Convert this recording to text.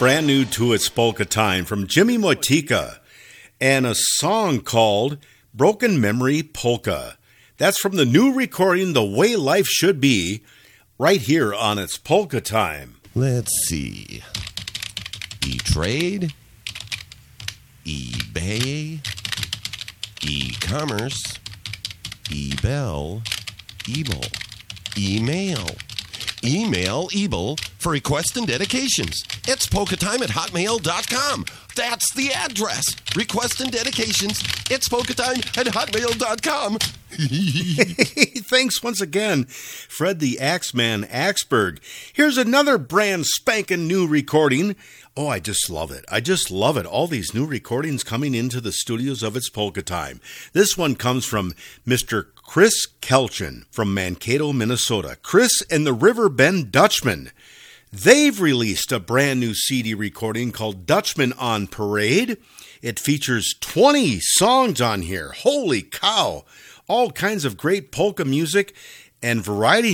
brand new to It's Polka Time from Jimmy Motika and a song called Broken Memory Polka. That's from the new recording, The Way Life Should Be, right here on It's Polka Time. Let's see. E-Trade, eBay, e-commerce, eBell, Ebel, email. Email Ebel for requests and dedications. It's polkatime@hotmail.com. That's the address. Requests and dedications. It's polkatime@hotmail.com. Thanks once again, Fred the Axeman Axberg. Here's another brand spanking new recording. Oh, I just love it. I just love it. All these new recordings coming into the studios of It's Polka Time. This one comes from Mr. Chris Kelchin from Mankato, Minnesota. Chris and the Riverbend Dutchman. They've released a brand new CD recording called Dutchman on Parade. It features 20 songs on here. Holy cow. All kinds of great polka music and variety